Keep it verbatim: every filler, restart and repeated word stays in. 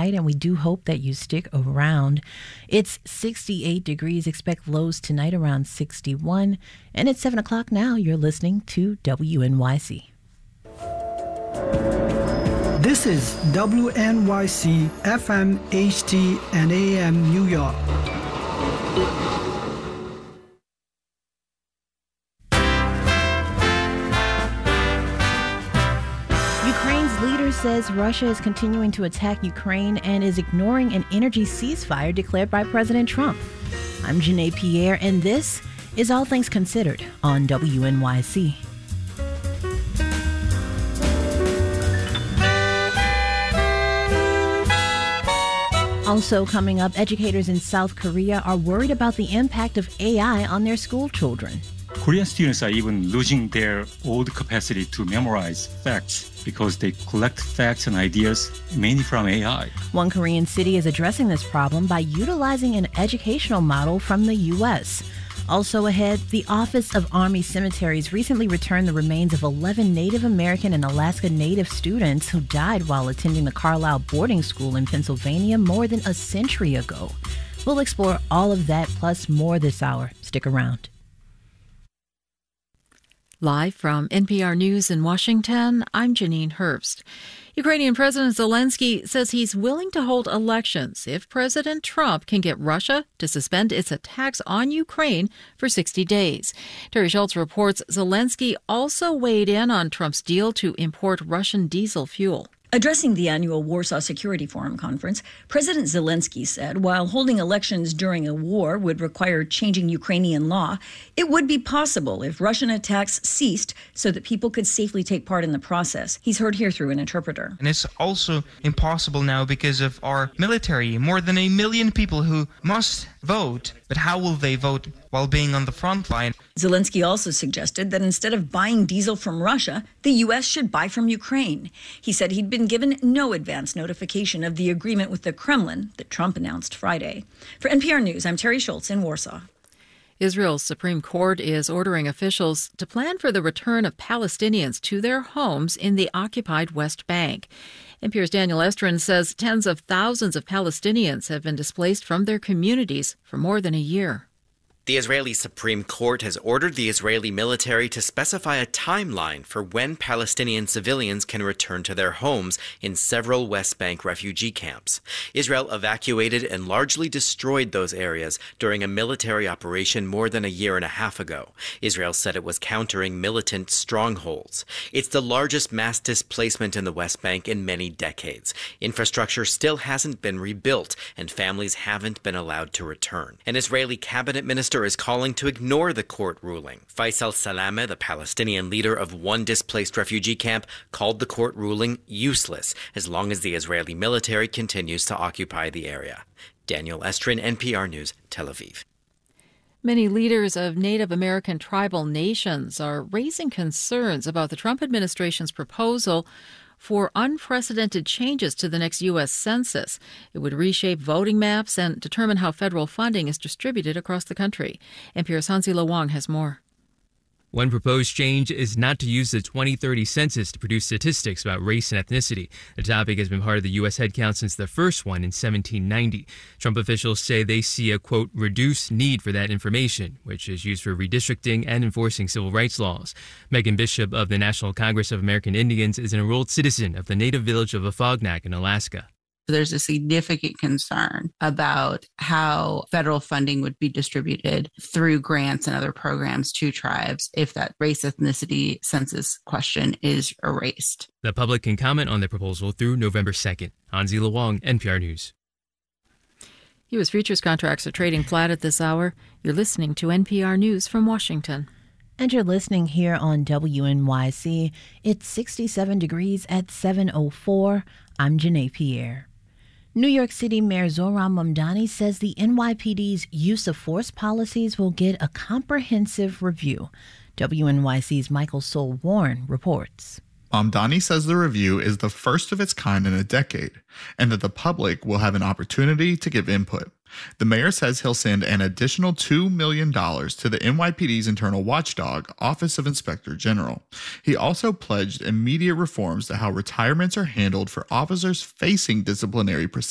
tonight, and we do hope that you stick around. It's sixty-eight degrees. Expect lows tonight around sixty-one. And it's seven o'clock now. You're listening to W N Y C. This is W N Y C F M, H D, and A M New York. Ukraine's leader says Russia is continuing to attack Ukraine and is ignoring an energy ceasefire declared by President Trump. I'm Janae Pierre, and this is All Things Considered on W N Y C. Also coming up, educators in South Korea are worried about the impact of A I on their school children. Korean students are even losing their old capacity to memorize facts because they collect facts and ideas mainly from A I. One Korean city is addressing this problem by utilizing an educational model from the U S. Also ahead, the Office of Army Cemeteries recently returned the remains of eleven Native American and Alaska Native students who died while attending the Carlisle boarding school in Pennsylvania more than a century ago. We'll explore all of that plus more this hour. Stick around. Live from N P R News in Washington, I'm Janine Herbst. Ukrainian President Zelensky says he's willing to hold elections if President Trump can get Russia to suspend its attacks on Ukraine for sixty days. Terry Schultz reports Zelensky also weighed in on Trump's deal to import Russian diesel fuel. Addressing the annual Warsaw Security Forum conference, President Zelensky said while holding elections during a war would require changing Ukrainian law, it would be possible if Russian attacks ceased so that people could safely take part in the process. He's heard here through an interpreter. And it's also impossible now because of our military, more than a million people who must vote. But how will they vote while being on the front line? Zelensky also suggested that instead of buying diesel from Russia, the U S should buy from Ukraine. He said he'd been given no advance notification of the agreement with the Kremlin that Trump announced Friday. For N P R News, I'm Terry Schultz in Warsaw. Israel's Supreme Court is ordering officials to plan for the return of Palestinians to their homes in the occupied West Bank. N P R's Daniel Estrin says tens of thousands of Palestinians have been displaced from their communities for more than a year. The Israeli Supreme Court has ordered the Israeli military to specify a timeline for when Palestinian civilians can return to their homes in several West Bank refugee camps. Israel evacuated and largely destroyed those areas during a military operation more than a year and a half ago. Israel said it was countering militant strongholds. It's the largest mass displacement in the West Bank in many decades. Infrastructure still hasn't been rebuilt, and families haven't been allowed to return. An Israeli cabinet minister is calling to ignore the court ruling. Faisal Salameh, the Palestinian leader of one displaced refugee camp, called the court ruling useless as long as the Israeli military continues to occupy the area. Daniel Estrin, N P R News, Tel Aviv. Many leaders of Native American tribal nations are raising concerns about the Trump administration's proposal for unprecedented changes to the next U S Census. It would reshape voting maps and determine how federal funding is distributed across the country. N P R's Hansi Lawang has more. One proposed change is not to use the twenty thirty census to produce statistics about race and ethnicity. The topic has been part of the U S headcount since the first one in seventeen ninety. Trump officials say they see a, quote, reduced need for that information, which is used for redistricting and enforcing civil rights laws. Megan Bishop of the National Congress of American Indians is an enrolled citizen of the native village of Afognak in Alaska. There's a significant concern about how federal funding would be distributed through grants and other programs to tribes if that race ethnicity census question is erased. The public can comment on the proposal through November second. Hansi Lawang, N P R News. U S futures contracts are trading flat at this hour. You're listening to N P R News from Washington. And you're listening here on W N Y C. It's sixty-seven degrees at seven oh four. I'm Janae Pierre. New York City Mayor Zohran Mamdani says the N Y P D's use of force policies will get a comprehensive review. W N Y C's Michael Soul-Warren reports. Mamdani says the review is the first of its kind in a decade, and that the public will have an opportunity to give input. The mayor says he'll send an additional two million dollars to the N Y P D's internal watchdog, Office of Inspector General. He also pledged immediate reforms to how retirements are handled for officers facing disciplinary proceedings.